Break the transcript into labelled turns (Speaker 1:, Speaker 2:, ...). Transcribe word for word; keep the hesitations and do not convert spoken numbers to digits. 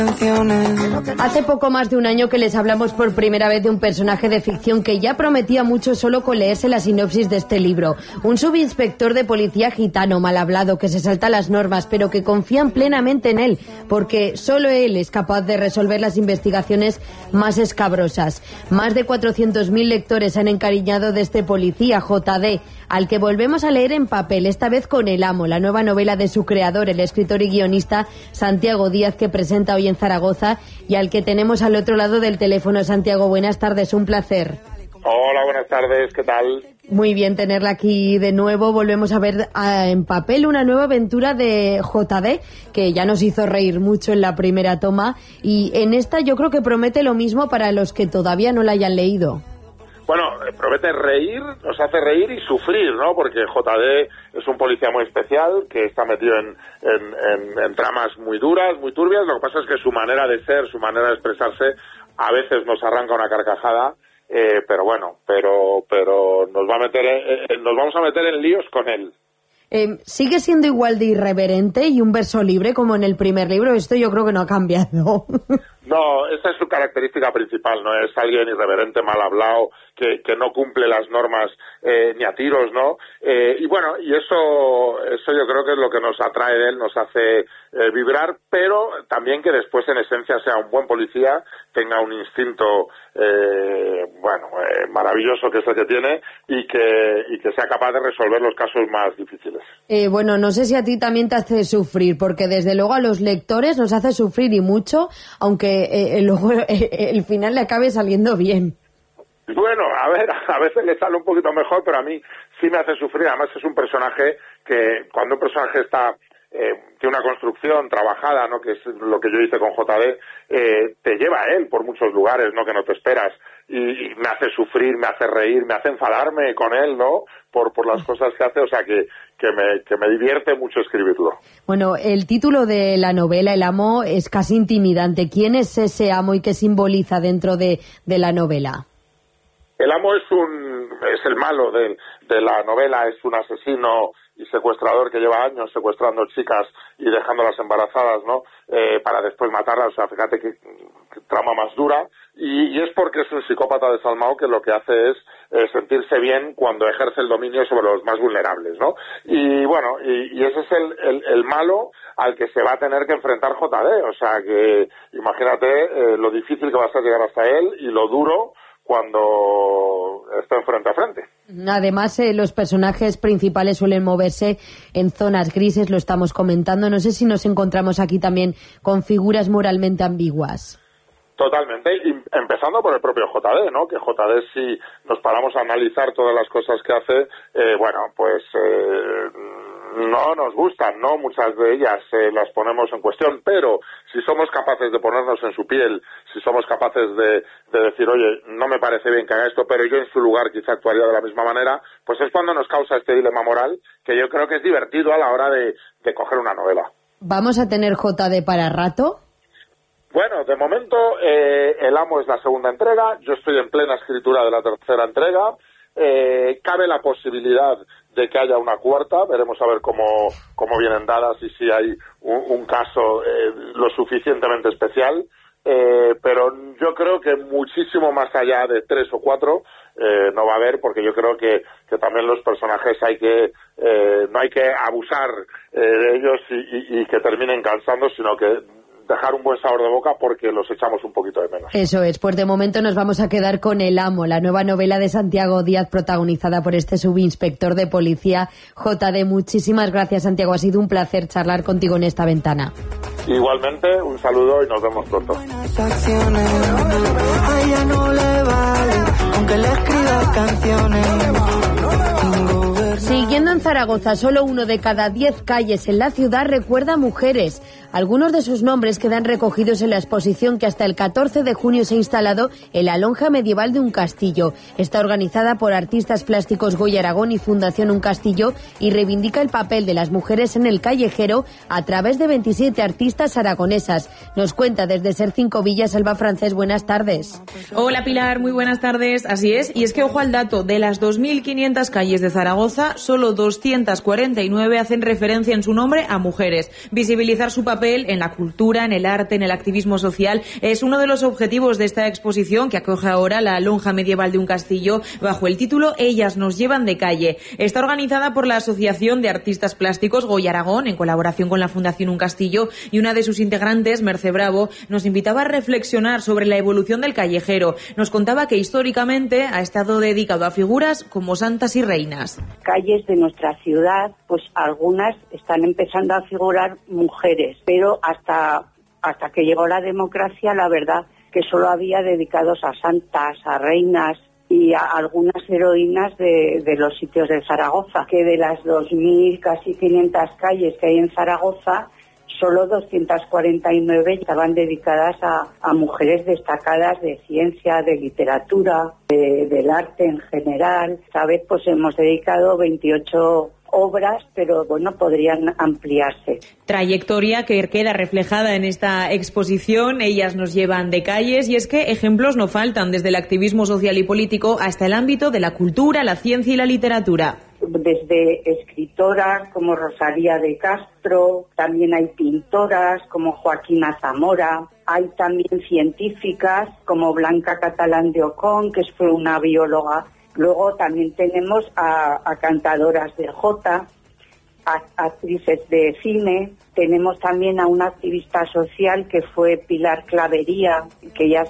Speaker 1: Hace poco más de un año que les hablamos por primera vez de un personaje de ficción que ya prometía mucho solo con leerse la sinopsis de este libro. Un subinspector de policía gitano, mal hablado, que se salta las normas, pero que confían plenamente en él, porque solo él es capaz de resolver las investigaciones más escabrosas. Más de cuatrocientos mil lectores han encariñado de este policía, J D, al que volvemos a leer en papel, esta vez con El Amo, la nueva novela de su creador, el escritor y guionista Santiago Díaz, que presenta hoy en Zaragoza, y al que tenemos al otro lado del teléfono. Santiago, buenas tardes, un placer.
Speaker 2: Hola, buenas tardes, ¿qué tal?
Speaker 1: Muy bien tenerla aquí de nuevo. Volvemos a ver a, en papel una nueva aventura de J D, que ya nos hizo reír mucho en la primera toma, y en esta yo creo que promete lo mismo para los que todavía no la hayan leído.
Speaker 2: Bueno, promete reír, nos hace reír y sufrir, ¿no? Porque J D es un policía muy especial, que está metido en, en, en, en tramas muy duras, muy turbias. Lo que pasa es que su manera de ser, su manera de expresarse, a veces nos arranca una carcajada, eh, pero bueno, pero pero nos va a meter, eh, nos vamos a meter en líos con él.
Speaker 1: Eh, ¿Sigue siendo igual de irreverente y un verso libre como en el primer libro? Esto yo creo que no ha cambiado.
Speaker 2: No, esa es su característica principal, ¿no? Es alguien irreverente, mal hablado, que, que no cumple las normas eh, ni a tiros, ¿no? Eh, y bueno, y eso eso yo creo que es lo que nos atrae de él, nos hace eh, vibrar, pero también que después en esencia sea un buen policía, tenga un instinto, eh, bueno, eh, maravilloso que es el que tiene, y que, y que sea capaz de resolver los casos más difíciles.
Speaker 1: Eh, bueno, no sé si a ti también te hace sufrir, porque desde luego a los lectores nos hace sufrir y mucho, aunque eh, luego eh, el final le acabe saliendo bien.
Speaker 2: Bueno, a ver, a veces le sale un poquito mejor, pero a mí sí me hace sufrir. Además es un personaje que cuando un personaje está eh, tiene una construcción trabajada, ¿no? Que es lo que yo hice con J D, eh, te lleva a él por muchos lugares, ¿no? Que no te esperas, y, y me hace sufrir, me hace reír, me hace enfadarme con él, ¿no? Por por las cosas que hace, o sea que que me que me divierte mucho escribirlo.
Speaker 1: Bueno, el título de la novela, El Amo, es casi intimidante. ¿Quién es ese amo y qué simboliza dentro de de la novela?
Speaker 2: El amo es un es el malo de, de la novela, es un asesino y secuestrador que lleva años secuestrando chicas y dejándolas embarazadas, ¿no? Eh, para después matarlas. O sea, fíjate qué, qué trama más dura. Y, y es porque es un psicópata desalmado que lo que hace es eh, sentirse bien cuando ejerce el dominio sobre los más vulnerables, ¿no? Y bueno, y, y ese es el, el, el malo al que se va a tener que enfrentar J D. O sea, que imagínate eh, lo difícil que va a ser llegar hasta él y lo duro cuando están frente a frente.
Speaker 1: Además, eh, los personajes principales suelen moverse en zonas grises, lo estamos comentando. No sé si nos encontramos aquí también con figuras moralmente ambiguas.
Speaker 2: Totalmente, y empezando por el propio J D, ¿no? Que J D, si nos paramos a analizar todas las cosas que hace, eh, bueno, pues eh, no nos gustan, ¿no? Muchas de ellas eh, las ponemos en cuestión, pero si somos capaces de ponernos en su piel, si somos capaces de, de decir, oye, no me parece bien que haga esto, pero yo en su lugar quizá actuaría de la misma manera, pues es cuando nos causa este dilema moral, que yo creo que es divertido a la hora de, de coger una novela.
Speaker 1: ¿Vamos a tener J D para rato?
Speaker 2: Bueno, de momento eh, El Amo es la segunda entrega, yo estoy en plena escritura de la tercera entrega, eh, cabe la posibilidad de que haya una cuarta, veremos a ver cómo, cómo vienen dadas y si hay un, un caso eh, lo suficientemente especial, eh, pero yo creo que muchísimo más allá de tres o cuatro eh, no va a haber, porque yo creo que, que también los personajes hay que eh, no hay que abusar eh, de ellos y, y, y que terminen cansando, sino que dejar un buen sabor de boca porque los echamos un poquito de menos.
Speaker 1: Eso es, pues de momento nos vamos a quedar con El Amo, la nueva novela de Santiago Díaz, protagonizada por este subinspector de policía, J D. Muchísimas gracias, Santiago, ha sido un placer charlar contigo en esta ventana.
Speaker 2: Igualmente, un saludo y nos vemos pronto.
Speaker 3: A ella no le vale, aunque le escriba canciones.
Speaker 1: Siguiendo en Zaragoza, solo uno de cada diez calles en la ciudad recuerda mujeres. Algunos de sus nombres quedan recogidos en la exposición que hasta el catorce de junio se ha instalado en la lonja medieval de un castillo. Está organizada por artistas plásticos Goya Aragón y Fundación Un Castillo y reivindica el papel de las mujeres en el callejero a través de veintisiete artistas aragonesas. Nos cuenta desde Ser Cinco Villas, Alba Francés. Buenas tardes.
Speaker 4: Hola Pilar, muy buenas tardes. Así es, y es que ojo al dato, de las dos mil quinientas calles de Zaragoza, solo solo doscientas cuarenta y nueve hacen referencia en su nombre a mujeres. Visibilizar su papel en la cultura, en el arte, en el activismo social es uno de los objetivos de esta exposición que acoge ahora la lonja medieval de un castillo bajo el título Ellas nos llevan de calle. Está organizada por la Asociación de Artistas Plásticos Goya Aragón en colaboración con la Fundación Un Castillo, y una de sus integrantes, Merce Bravo, nos invitaba a reflexionar sobre la evolución del callejero. Nos contaba que históricamente ha estado dedicado a figuras como santas y reinas.
Speaker 5: Calles de nuestra ciudad, pues algunas están empezando a figurar mujeres, pero hasta, hasta que llegó la democracia, la verdad que solo había dedicados a santas, a reinas y a algunas heroínas de, de los sitios de Zaragoza, que de las dos mil, casi quinientas calles que hay en Zaragoza, solo doscientas cuarenta y nueve estaban dedicadas a, a mujeres destacadas de ciencia, de literatura, de, del arte en general. Esta vez pues hemos dedicado veintiocho obras, pero bueno, podrían ampliarse.
Speaker 4: Trayectoria que queda reflejada en esta exposición, Ellas nos llevan de calles, y es que ejemplos no faltan, desde el activismo social y político hasta el ámbito de la cultura, la ciencia y la literatura.
Speaker 5: Desde escritoras como Rosalía de Castro, también hay pintoras como Joaquina Zamora, hay también científicas como Blanca Catalán de Ocón, que fue una bióloga. Luego también tenemos a, a cantadoras de jota, a actrices de cine. Tenemos también a una activista social que fue Pilar Clavería, que ella